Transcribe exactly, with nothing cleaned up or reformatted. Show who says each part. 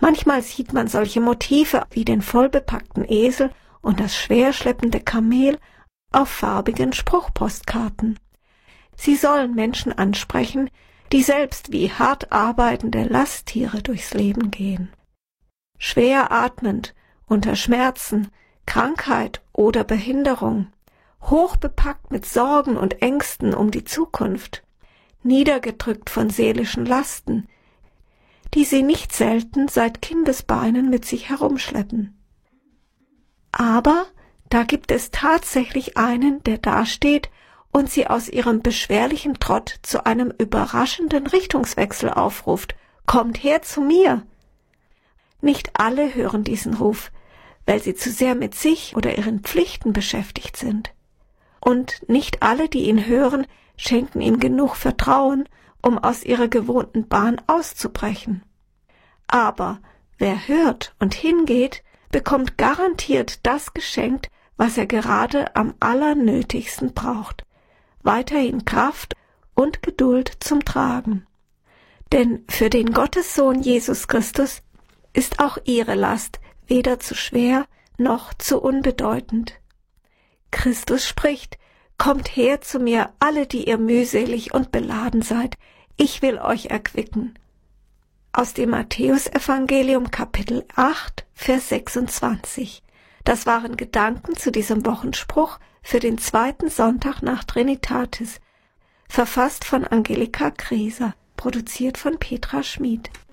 Speaker 1: Manchmal sieht man solche Motive wie den vollbepackten Esel und das schwer schleppende Kamel auf farbigen Spruchpostkarten. Sie sollen Menschen ansprechen, die selbst wie hart arbeitende Lasttiere durchs Leben gehen. Schwer atmend, unter Schmerzen, Krankheit oder Behinderung, hochbepackt mit Sorgen und Ängsten um die Zukunft, niedergedrückt von seelischen Lasten, die sie nicht selten seit Kindesbeinen mit sich herumschleppen. Aber da gibt es tatsächlich einen, der dasteht und sie aus ihrem beschwerlichen Trott zu einem überraschenden Richtungswechsel aufruft. Kommt her zu mir! Nicht alle hören diesen Ruf, weil sie zu sehr mit sich oder ihren Pflichten beschäftigt sind. Und nicht alle, die ihn hören, schenken ihm genug Vertrauen, um aus ihrer gewohnten Bahn auszubrechen. Aber wer hört und hingeht, bekommt garantiert das geschenkt, was er gerade am allernötigsten braucht. Weiterhin Kraft und Geduld zum Tragen. Denn für den Gottessohn Jesus Christus ist auch ihre Last weder zu schwer noch zu unbedeutend. Christus spricht: Kommt her zu mir, alle, die ihr mühselig und beladen seid, ich will euch erquicken. Aus dem Matthäusevangelium Kapitel acht, Vers sechsundzwanzig. Das waren Gedanken zu diesem Wochenspruch für den zweiten Sonntag nach Trinitatis, verfasst von Angelika Kreser, produziert von Petra Schmid.